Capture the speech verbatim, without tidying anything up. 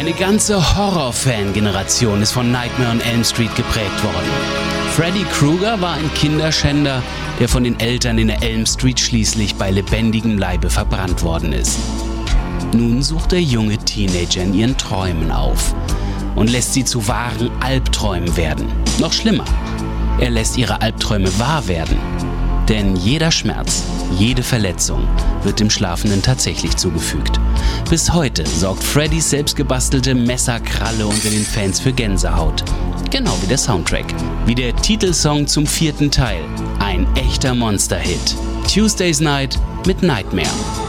Eine ganze Horror-Fan-Generation ist von Nightmare on Elm Street geprägt worden. Freddy Krueger war ein Kinderschänder, der von den Eltern in der Elm Street schließlich bei lebendigem Leibe verbrannt worden ist. Nun sucht der junge Teenager in ihren Träumen auf und lässt sie zu wahren Albträumen werden. Noch schlimmer, er lässt ihre Albträume wahr werden. Denn jeder Schmerz, jede Verletzung wird dem Schlafenden tatsächlich zugefügt. Bis heute sorgt Freddys selbstgebastelte Messerkralle unter den Fans für Gänsehaut. Genau wie der Soundtrack. Wie der Titelsong zum vierten Teil. Ein echter Monster-Hit. Tuesday's Night mit Nightmare.